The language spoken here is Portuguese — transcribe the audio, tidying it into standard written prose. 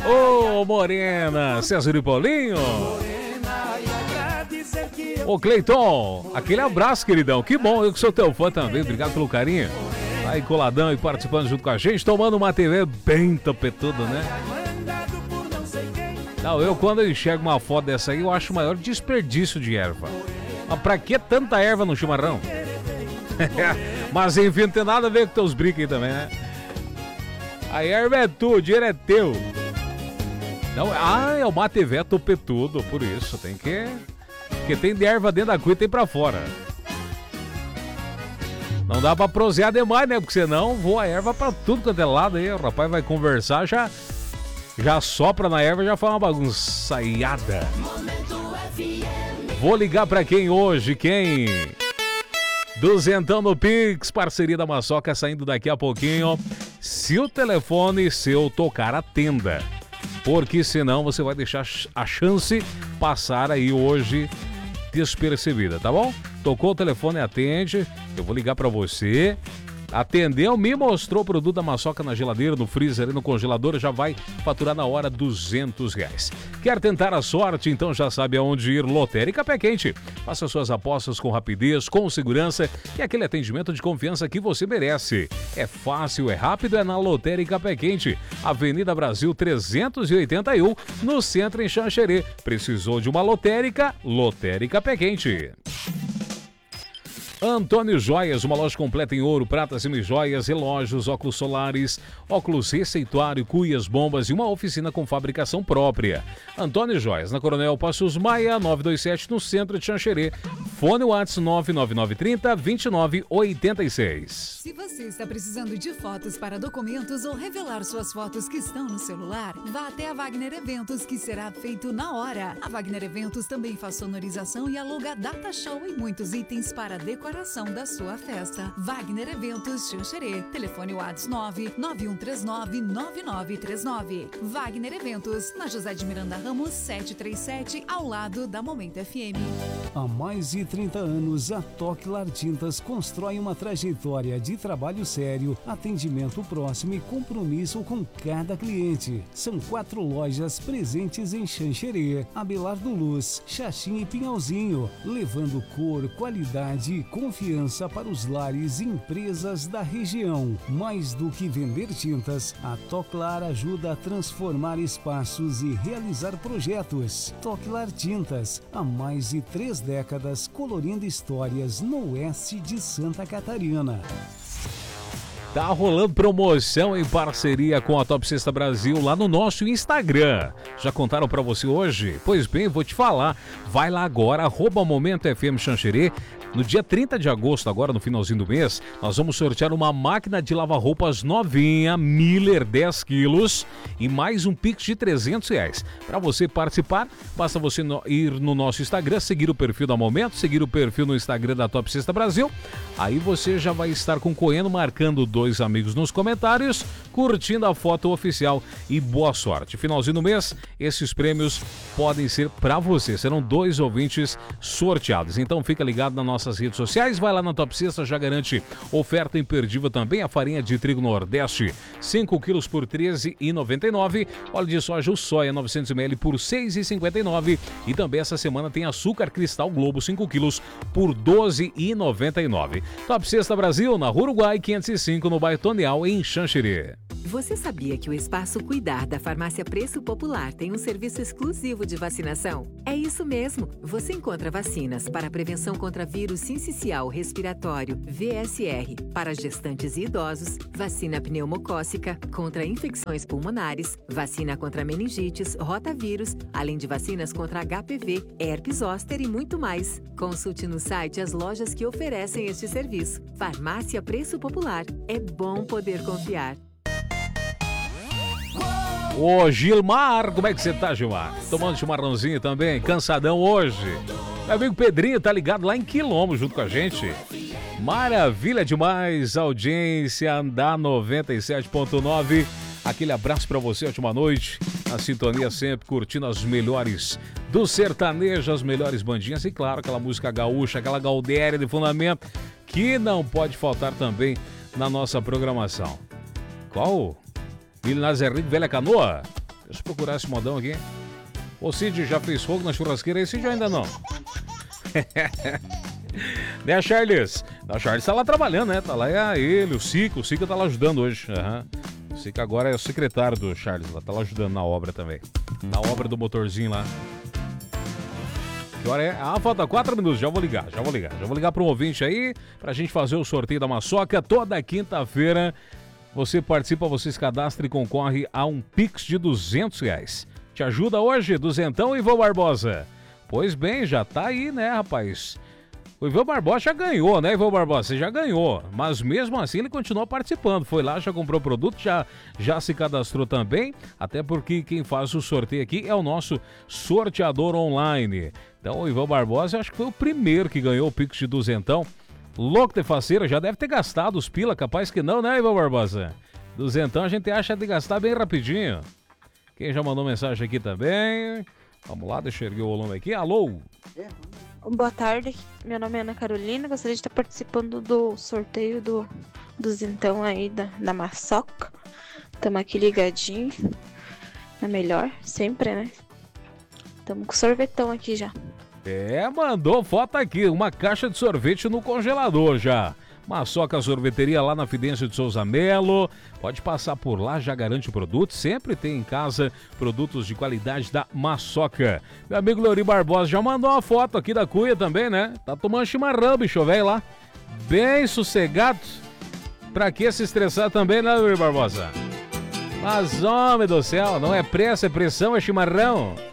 Ô, Morena, César e Paulinho. Ô, Cleiton, aquele abraço, queridão. Que bom, eu que sou teu fã também. Obrigado pelo carinho. Aí, coladão e participando junto com a gente, tomando uma TV bem topetuda, né? Não, eu quando enxergo uma foto dessa aí, eu acho o maior desperdício de erva. Mas pra que tanta erva no chimarrão? Mas enfim, não tem nada a ver com teus brincos aí também, né? A erva é tua, o dinheiro é teu. Não, é uma TV topetudo, por isso, tem que... Porque tem de erva dentro da cuia e tem pra fora. Não dá pra prosear demais, né? Porque senão voa a erva pra tudo quanto é lado aí. O rapaz vai conversar, já sopra na erva e já faz uma bagunçaiada. Vou ligar pra quem hoje? Quem? Duzentão no Pix, parceria da Maçoca saindo daqui a pouquinho. Se o telefone seu tocar, atenda. Porque senão você vai deixar a chance passar aí hoje despercebida, tá bom? Tocou o telefone, atende. Eu vou ligar pra você. Atendeu, me mostrou o produto da Maçoca na geladeira, no freezer e no congelador, já vai faturar na hora R$200. Quer tentar a sorte? Então já sabe aonde ir. Lotérica Pé Quente. Faça suas apostas com rapidez, com segurança e aquele atendimento de confiança que você merece. É fácil, é rápido, é na Lotérica Pé Quente. Avenida Brasil 381, no centro em Xanxerê. Precisou de uma lotérica? Lotérica Pé Quente. Antônio Joias, uma loja completa em ouro, prata, semijoias, relógios, óculos solares, óculos receituário, cuias, bombas e uma oficina com fabricação própria. Antônio Joias, na Coronel Passos Maia, 927, no centro de Xanxerê. Fone WhatsApp 99930-2986. Se você está precisando de fotos para documentos ou revelar suas fotos que estão no celular, vá até a Wagner Eventos, que será feito na hora. A Wagner Eventos também faz sonorização e aluga data show e muitos itens para decoração da sua festa. Wagner Eventos Xanxerê. Telefone WhatsApp 991399939. Wagner Eventos, na José de Miranda Ramos 737, ao lado da Momento FM. Há mais de 30 anos, a Toclar Tintas constrói uma trajetória de trabalho sério, atendimento próximo e compromisso com cada cliente. São 4 lojas presentes em Xanxerê, Abelardo Luz, Xaxim e Pinhalzinho, levando cor, qualidade e confiança para os lares e empresas da região. Mais do que vender tintas, a Toclar ajuda a transformar espaços e realizar projetos. Toclar Tintas, há mais de 3 décadas colorindo histórias no oeste de Santa Catarina. Tá rolando promoção em parceria com a Top Sexta Brasil lá no nosso Instagram. Já contaram pra você hoje? Pois bem, vou te falar. Vai lá agora, @MomentoFM Xanxerê. No dia 30 de agosto, agora no finalzinho do mês, nós vamos sortear uma máquina de lavar roupas novinha, Miller 10 quilos e mais um Pix de R$300. Para você participar, basta você ir no nosso Instagram, seguir o perfil da Momento, seguir o perfil no Instagram da Top Sexta Brasil. Aí você já vai estar concorrendo, marcando 2 amigos nos comentários, curtindo a foto oficial e boa sorte. Finalzinho do mês, esses prêmios podem ser para você. Serão 2 ouvintes sorteados. Então fica ligado nas nossas redes sociais, vai lá na Top Sexta, já garante oferta imperdível também. A farinha de trigo Nordeste, 5 quilos por R$13,99. Óleo de soja, o soia, 900 ml por R$6,59. E também essa semana tem açúcar cristal Globo, 5 quilos por R$12,99. Top Sexta Brasil, na Rua Uruguai 505, no bairro Tonial, em Xanxerê. Você sabia que o Espaço Cuidar da Farmácia Preço Popular tem um serviço exclusivo de vacinação? É isso mesmo! Você encontra vacinas para prevenção contra vírus sincicial respiratório, VSR, para gestantes e idosos, vacina pneumocócica, contra infecções pulmonares, vacina contra meningites, rotavírus, além de vacinas contra HPV, herpes zoster e muito mais. Consulte no site as lojas que oferecem este serviço. Farmácia Preço Popular. É bom poder confiar. Ô Gilmar, como é que você tá, Gilmar? Tomando chimarrãozinho também, cansadão hoje. Meu amigo Pedrinho tá ligado lá em Quilombo junto com a gente. Maravilha demais, audiência da 97.9. Aquele abraço pra você, ótima noite. A sintonia sempre, curtindo as melhores do sertanejo, as melhores bandinhas. E claro, aquela música gaúcha, aquela gaudéria de fundamento, que não pode faltar também na nossa programação. Qual? Milionários é Rico, Velha Canoa? Deixa eu procurar esse modão aqui. O Cid já fez fogo na churrasqueira, esse Cid ainda não. Né, Charles? A Charles tá lá trabalhando, né? Tá lá ele, o Cica tá lá ajudando hoje. O Cica agora é o secretário do Charles, lá tá lá ajudando na obra também. Na obra do motorzinho lá. Que hora é? Falta 4 minutos, já vou ligar. Já vou ligar para um ouvinte aí, pra gente fazer o sorteio da Maçoca toda quinta-feira. Você participa, você se cadastra e concorre a um Pix de R$200. Te ajuda hoje, duzentão, Ivan Barbosa? Pois bem, já tá aí, né, rapaz? O Ivan Barbosa já ganhou, né, Ivan Barbosa? Você já ganhou, mas mesmo assim ele continua participando. Foi lá, já comprou produto, já se cadastrou também, até porque quem faz o sorteio aqui é o nosso sorteador online. Então o Ivan Barbosa, acho que foi o primeiro que ganhou o Pix de duzentão. Louco de faceira, já deve ter gastado os pila, capaz que não, né, Ivan Barbosa? Duzentão a gente acha de gastar bem rapidinho. Quem já mandou mensagem aqui também? Vamos lá, deixa eu erguer o volume aqui. Alô? Boa tarde, meu nome é Ana Carolina, gostaria de estar participando do sorteio do duzentão aí da Maçoca. Tamo aqui ligadinho, é melhor, sempre, né? Tamo com sorvetão aqui já. Mandou foto aqui, uma caixa de sorvete no congelador já. Maçoca Sorveteria lá na Fidêncio de Souza Melo. Pode passar por lá, já garante o produto. Sempre tem em casa produtos de qualidade da Maçoca. Meu amigo Leori Barbosa já mandou uma foto aqui da cuia também, né? Tá tomando chimarrão, bicho velho lá. Bem sossegado. Pra que se estressar também, né, Leori Barbosa? Mas, homem do céu, não é pressa, é pressão, é chimarrão.